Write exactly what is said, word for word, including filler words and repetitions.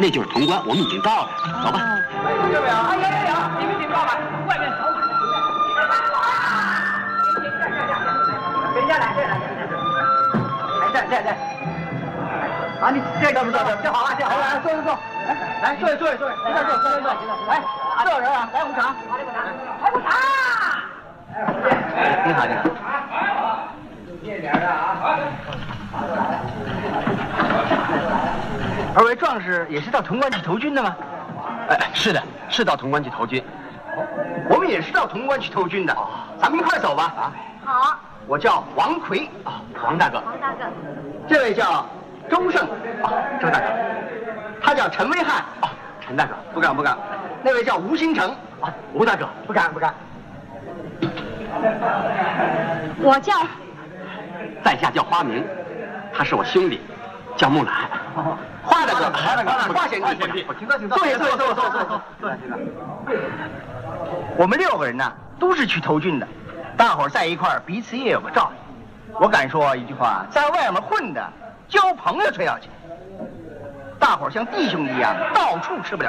那就是潼关，我们已经到了，走吧。 有没有？啊，有有有，你们警告吧，外面扫码。等一下来，这来，来这这这。啊，你这个不错，这好了，这好了，坐坐坐，来，坐坐坐，来这坐坐坐，来，多少人啊？来壶茶，来壶茶，来壶茶。 你好，你好。 近点的啊。二位壮士也是到潼关去投军的吗？ 哎，是的，是到潼关去投军。 我们也是到潼关去投军的，咱们一块走吧。啊， 好。 我叫王奎啊，王大哥。 王大哥。 这位叫周胜啊，周大哥。 他叫陈威汉啊，陈大哥。 不敢不敢。那位叫吴新成啊，吴大哥。 不敢不敢。 我叫。 在下叫花明，他是我兄弟，叫木兰。 花大哥，花大哥，花贤弟， 请坐，请坐， 坐下，坐下，坐下，坐下，坐下。我们六个人呢，都是去投军的，大伙儿在一块儿，彼此也有个照应。我敢说一句话，在外面混的，交朋友最要紧。大伙儿像弟兄一样，到处吃不了